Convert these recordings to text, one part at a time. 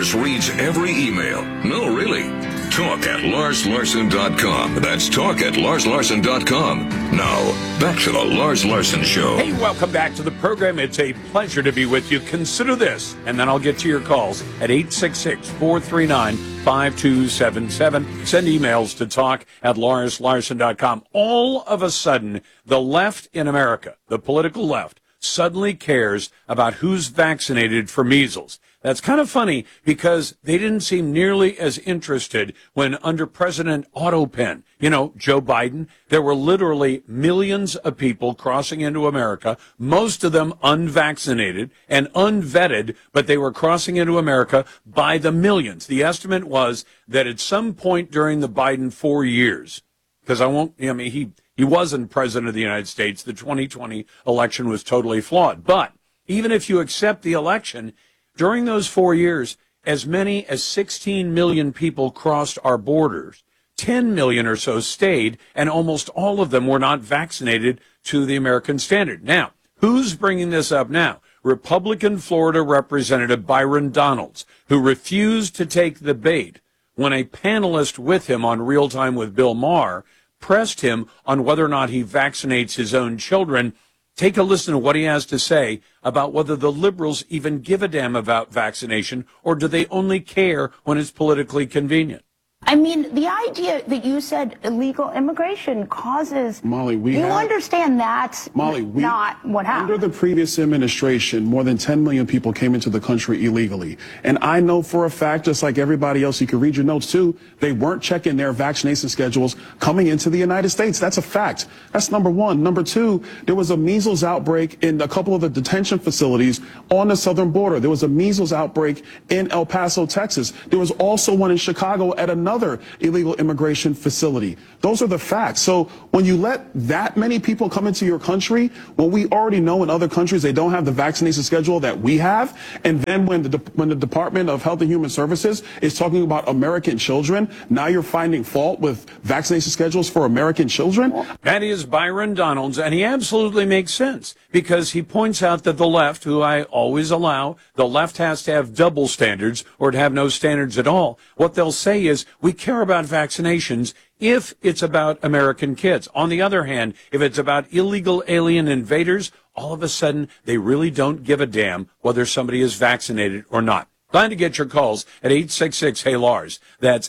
Lars reads every email. No, really. Talk at LarsLarson.com. That's talk at LarsLarson.com. Now, back to the Lars Larson Show. Hey, welcome back to the program. It's a pleasure to be with you. Consider this, and then I'll get to your calls at 866-439-5277. Send emails to talk at LarsLarson.com. All of a sudden, the left in America, the political left, suddenly cares about who's vaccinated for measles. That's kind of funny because they didn't seem nearly as interested when under President Otto Penn, Joe Biden, there were literally millions of people crossing into America, most of them unvaccinated and unvetted, but they were crossing into America by the millions. The estimate was that at some point during the Biden 4 years, because he wasn't president of the United States. The 2020 election was totally flawed. But even if you accept the election, during those 4 years, as many as 16 million people crossed our borders. 10 million or so stayed, and almost all of them were not vaccinated to the American standard. Now, who's bringing this up now? Republican Florida Representative Byron Donalds, who refused to take the bait when a panelist with him on Real Time with Bill Maher pressed him on whether or not he vaccinates his own children. Take a listen to what he has to say about whether the liberals even give a damn about vaccination, or do they only care when it's politically convenient? I mean, the idea that you said illegal immigration causes... Molly, understand that's not what happened. Under the previous administration, more than 10 million people came into the country illegally. And I know for a fact, just like everybody else, you can read your notes too, they weren't checking their vaccination schedules coming into the United States. That's a fact. That's number one. Number two, there was a measles outbreak in a couple of the detention facilities on the southern border. There was a measles outbreak in El Paso, Texas. There was also one in Chicago at another illegal immigration facility. Those are the facts. So when you let that many people come into your country, well, we already know in other countries they don't have the vaccination schedule that we have. And then when the Department of Health and Human Services is talking about American children, now you're finding fault with vaccination schedules for American children? That is Byron Donalds, and he absolutely makes sense because he points out that the left, who I always allow, the left has to have double standards or to have no standards at all. What they'll say is, we care about vaccinations if it's about American kids. On the other hand, if it's about illegal alien invaders, all of a sudden, they really don't give a damn whether somebody is vaccinated or not. Glad to get your calls at 866-HEY-LARS. That's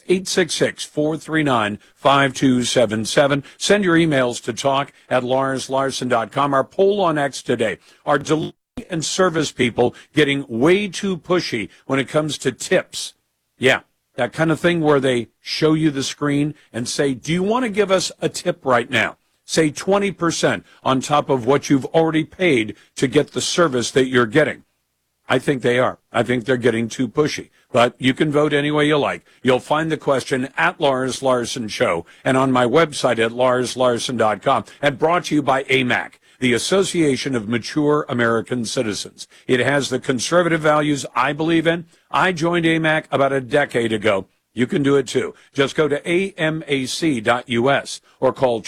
866-439-5277. Send your emails to talk at LarsLarson.com. Our poll on X today. Are delivery and service people getting way too pushy when it comes to tips? Yeah. That kind of thing where they show you the screen and say, do you want to give us a tip right now? Say 20% on top of what you've already paid to get the service that you're getting. I think they are. I think they're getting too pushy. But you can vote any way you like. You'll find the question at Lars Larson Show and on my website at LarsLarson.com, and brought to you by AMAC, the Association of Mature American Citizens. It has the conservative values I believe in. I joined AMAC about a decade ago. You can do it too. Just go to amac.us or call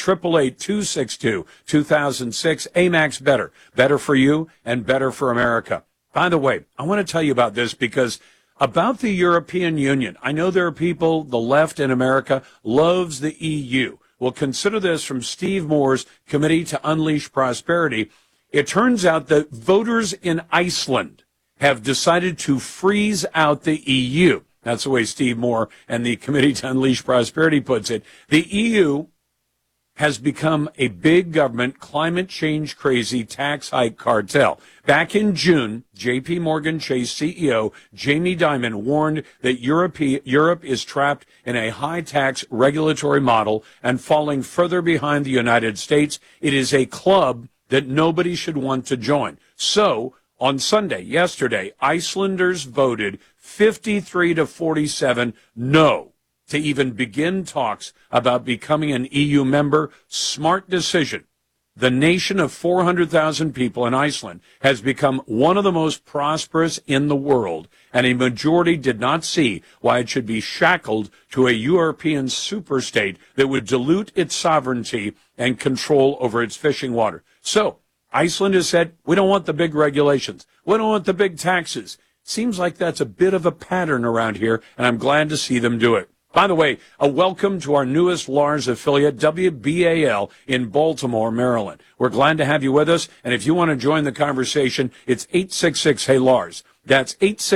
888-262-2006. AMAC's better. Better for you and better for America. By the way, I want to tell you about this because about the European Union, I know there are people, the left in America loves the EU. Well, consider this from Steve Moore's Committee to Unleash Prosperity. It turns out that voters in Iceland have decided to freeze out the EU. That's the way Steve Moore and the Committee to Unleash Prosperity puts it. The EU has become a big government, climate change crazy tax hike cartel. Back in June, J.P. Morgan Chase CEO Jamie Dimon warned that Europe is trapped in a high tax regulatory model and falling further behind the United States. It is a club that nobody should want to join. So, on Sunday, yesterday, Icelanders voted 53 to 47 no to even begin talks about becoming an EU member. Smart decision. The nation of 400,000 people in Iceland has become one of the most prosperous in the world, and a majority did not see why it should be shackled to a European superstate that would dilute its sovereignty and control over its fishing water. So, Iceland has said, we don't want the big regulations. We don't want the big taxes. Seems like that's a bit of a pattern around here, and I'm glad to see them do it. By the way, a welcome to our newest Lars affiliate, WBAL, in Baltimore, Maryland. We're glad to have you with us, and if you want to join the conversation, it's 866-HEY-LARS. That's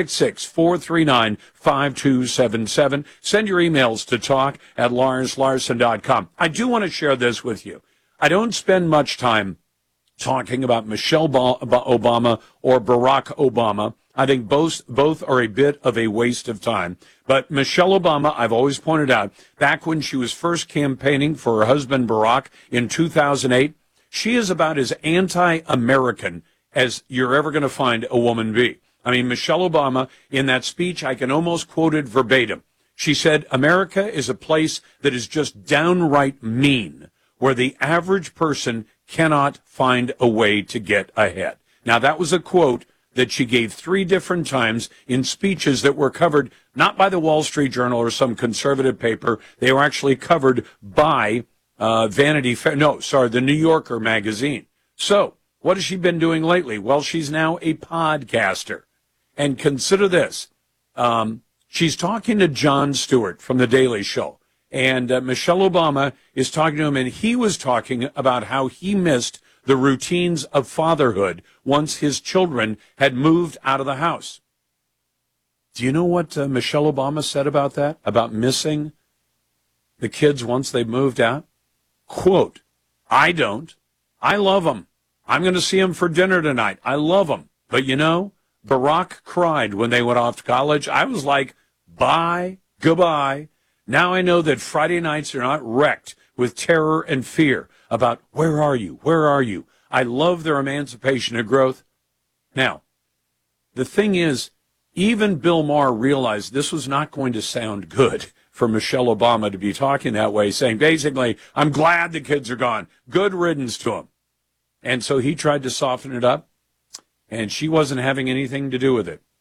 866-439-5277. Send your emails to talk@LarsLarson.com. I do want to share this with you. I don't spend much time talking about Michelle Obama or Barack Obama. I think both are a bit of a waste of time. But Michelle Obama, I've always pointed out, back when she was first campaigning for her husband Barack in 2008, she is about as anti-American as you're ever going to find a woman be. I mean, Michelle Obama, in that speech, I can almost quote it verbatim. She said, America is a place that is just downright mean, where the average person cannot find a way to get ahead. Now, that was a quote that she gave 3 different times in speeches that were covered not by the Wall Street Journal or some conservative paper. They were actually covered by the New Yorker magazine. So, what has she been doing lately? Well, she's now a podcaster. And consider this. She's talking to Jon Stewart from The Daily Show. And Michelle Obama is talking to him, and he was talking about how he missed the routines of fatherhood once his children had moved out of the house. Do you know what Michelle Obama said about that? About missing the kids once they moved out? Quote, I don't. I love them. I'm going to see them for dinner tonight. I love them. But you know, Barack cried when they went off to college. I was like, bye, goodbye. Now I know that Friday nights are not wrecked with terror and fear about where are you? Where are you? I love their emancipation and growth. Now, the thing is, even Bill Maher realized this was not going to sound good for Michelle Obama to be talking that way, saying basically, I'm glad the kids are gone. Good riddance to them. And so he tried to soften it up, and she wasn't having anything to do with it.